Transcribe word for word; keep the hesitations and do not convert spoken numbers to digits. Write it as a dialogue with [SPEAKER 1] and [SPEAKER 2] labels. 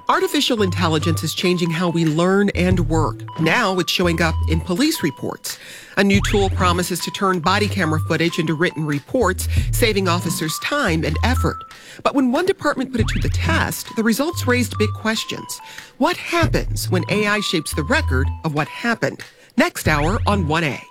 [SPEAKER 1] Artificial intelligence is changing how we learn and work. Now it's showing up in police reports. A new tool promises to turn body camera footage into written reports, saving officers time and effort. But when one department put it to the test, the results raised big questions. What happens when A I shapes the record of what happened? Next hour on one A.